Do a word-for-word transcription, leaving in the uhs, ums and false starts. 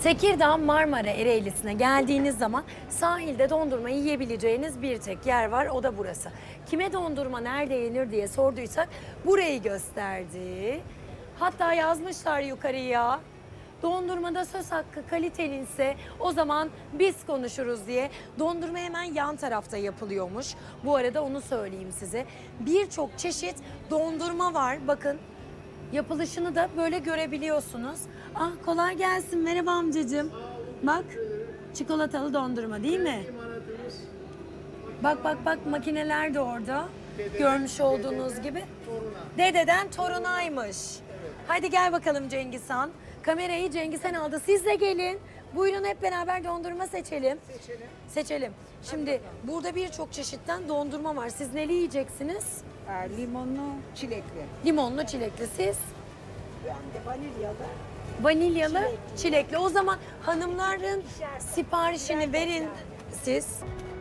Tekirdağ Marmara Ereğlisi'ne geldiğiniz zaman sahilde dondurma yiyebileceğiniz bir tek yer var. O da burası. Kime dondurma nerede yenir diye sorduysak burayı gösterdi. Hatta yazmışlar yukarıya. Dondurmada söz hakkı kalitelinse o zaman biz konuşuruz diye. Dondurma hemen yan tarafta yapılıyormuş. Bu arada onu söyleyeyim size. Birçok çeşit dondurma var. Bakın. Yapılışını da böyle görebiliyorsunuz. Ah kolay gelsin. Merhaba amcacığım. Bak çikolatalı dondurma değil mi? Bak bak bak makineler de orada. Görmüş olduğunuz gibi. Dededen torunaymış. Hadi gel bakalım Cengiz Han. Kamerayı Cengiz Han aldı. Siz de gelin. Buyurun hep beraber dondurma seçelim. Seçelim. Seçelim. Şimdi burada birçok çeşitten dondurma var. Siz neli yiyeceksiniz? Ee, limonlu, çilekli. Limonlu, çilekli siz. Ben de vanilyalı. Vanilyalı, Çilekli. çilekli. O zaman hanımların siparişini verin siz.